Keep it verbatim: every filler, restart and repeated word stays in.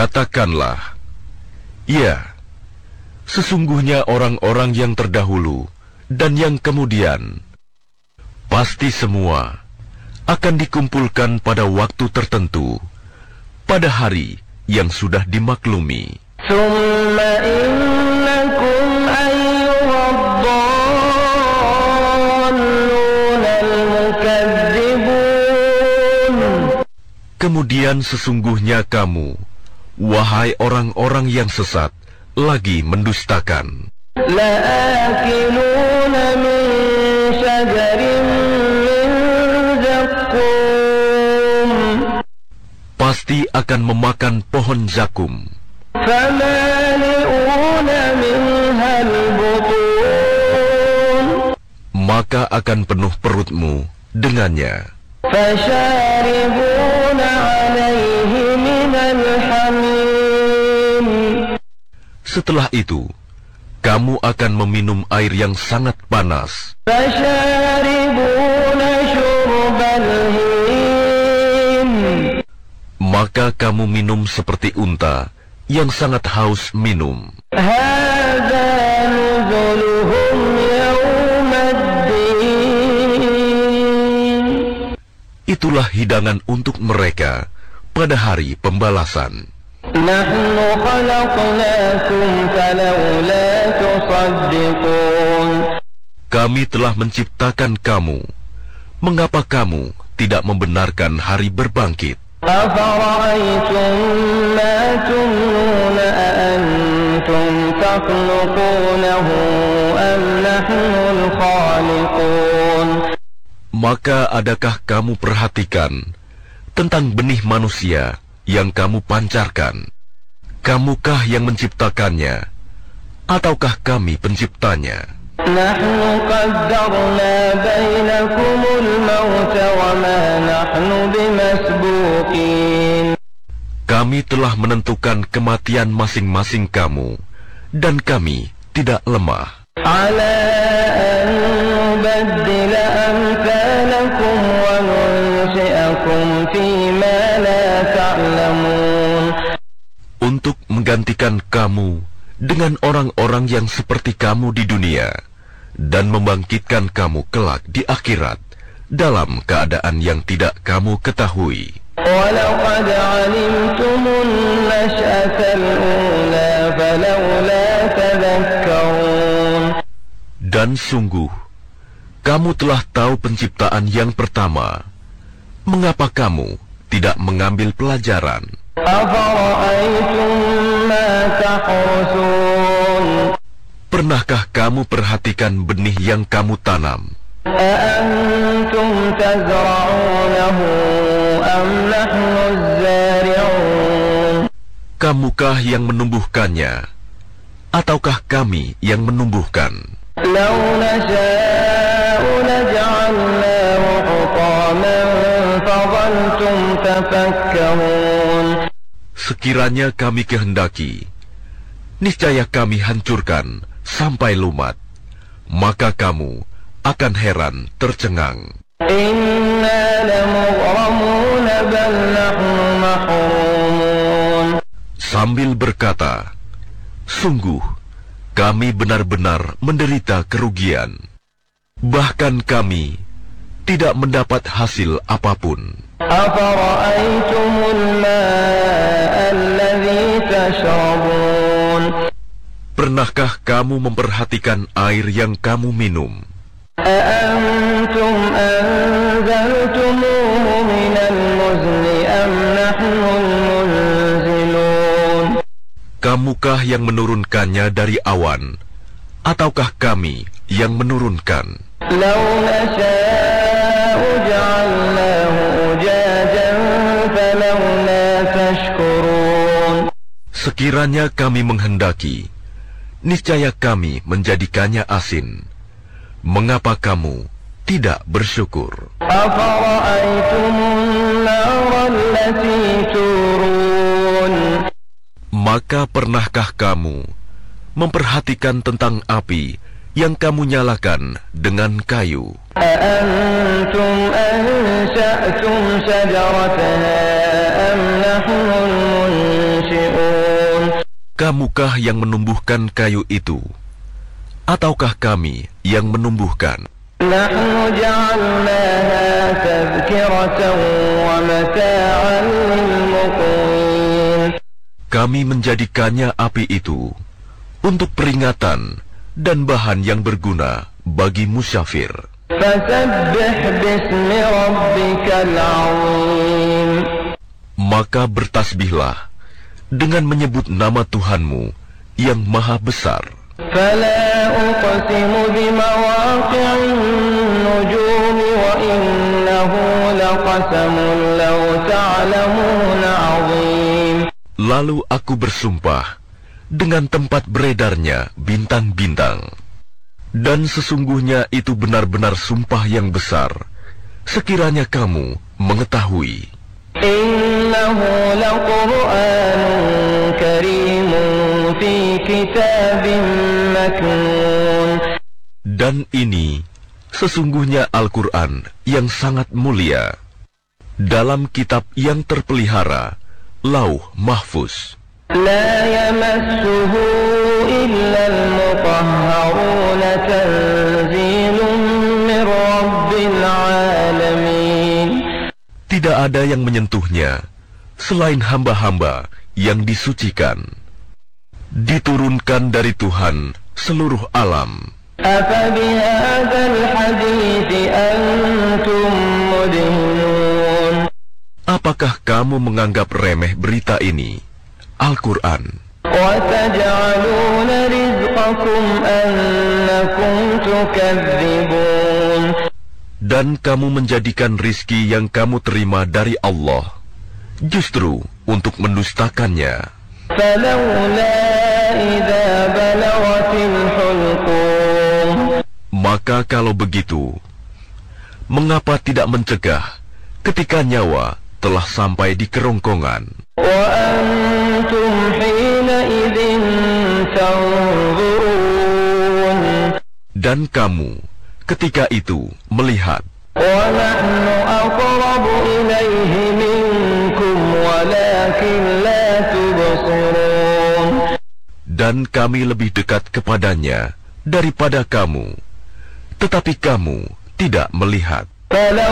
Katakanlah, ya, sesungguhnya orang-orang yang terdahulu dan yang kemudian, pasti semua akan dikumpulkan pada waktu tertentu, pada hari yang sudah dimaklumi. Kemudian sesungguhnya kamu, wahai orang-orang yang sesat, lagi mendustakan. Pasti akan memakan pohon zakum. Maka akan penuh perutmu dengannya. Setelah itu, kamu akan meminum air yang sangat panas. Maka kamu minum seperti unta yang sangat haus minum. Itulah hidangan untuk mereka pada hari pembalasan. Kami telah menciptakan kamu. Mengapa kamu tidak membenarkan hari berbangkit? Maka adakah kamu perhatikan tentang benih manusia yang kamu pancarkan? Kamukah yang menciptakannya, ataukah kami penciptanya? Kami telah menentukan kematian masing-masing kamu, dan kami tidak lemah. Untuk menggantikan kamu dengan orang-orang yang seperti kamu di dunia, dan membangkitkan kamu kelak di akhirat dalam keadaan yang tidak kamu ketahui. Dan sungguh, kamu telah tahu penciptaan yang pertama. Mengapa kamu tidak mengambil pelajaran? Pernahkah kamu perhatikan benih yang kamu tanam? Kamukah yang menumbuhkannya, ataukah kami yang menumbuhkan? Sekiranya kami kehendaki, niscaya kami hancurkan sampai lumat, maka kamu akan heran tercengang. Sambil berkata, sungguh kami benar-benar menderita kerugian. Bahkan kami tidak mendapat hasil apapun. Pernahkah kamu memperhatikan air yang kamu minum? Kamukah yang menurunkannya dari awan, ataukah kami yang menurunkan? Sekiranya kami menghendaki, niscaya kami menjadikannya asin. Mengapa kamu tidak bersyukur? Maka pernahkah kamu memperhatikan tentang api yang kamu nyalakan dengan kayu? Kamukah yang menumbuhkan kayu itu, ataukah kami yang menumbuhkan? Nahnu ja'alnaha tadhkiratan wa mata'an lil-muqwin. Kami menjadikannya api itu untuk peringatan dan bahan yang berguna bagi musyafir. Fasabbih bismi rabbikal 'azim. Maka bertasbihlah dengan menyebut nama Tuhanmu yang maha besar. Fala uqsimu bimawaqi'in nujum wa innahu laqasamun law ta'lamuna 'azim. Lalu aku bersumpah dengan tempat beredarnya bintang-bintang. Dan sesungguhnya itu benar-benar sumpah yang besar, sekiranya kamu mengetahui. Innahu laqur'anun karimun fi kitabin maknun. Dan ini sesungguhnya Al-Quran yang sangat mulia dalam kitab yang terpelihara, Lauh Mahfuz. La yamassuhu illa al-mutahharun, tanzilun min rabbil alamin. Tidak ada yang menyentuhnya selain hamba-hamba yang disucikan. Diturunkan dari Tuhan seluruh alam. Afa bihadzal hadithi antum mudhinun. Apakah kamu menganggap remeh berita ini, Al-Quran? Wa taj'aluna rizqakum annakum tukadzibun. Dan kamu menjadikan rizki yang kamu terima dari Allah justru untuk mendustakannya. Falawla idza balaghatil hulqum. Maka kalau begitu, mengapa tidak mencegah ketika nyawa telah sampai di kerongkongan? Wa antum hina idzin tanzurun. Dan kamu ketika itu melihat. Wa nahnu aqrabu ilayhi minkum walakin la tubsirun. Dan kami lebih dekat kepadanya daripada kamu, tetapi kamu tidak melihat. فلولا